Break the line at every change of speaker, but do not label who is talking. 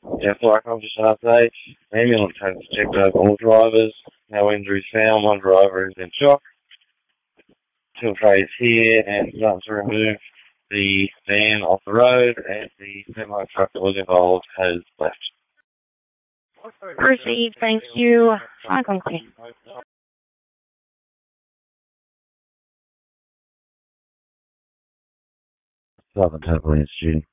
Yeah, Flight Officer update. Ambulance has checked over all drivers. No injuries found. One driver is in shock. Tiltray is here and starting to remove the van off the road, and the semi truck that was involved has left.
Received, thank you. Frequency.
Southern Temple Institute.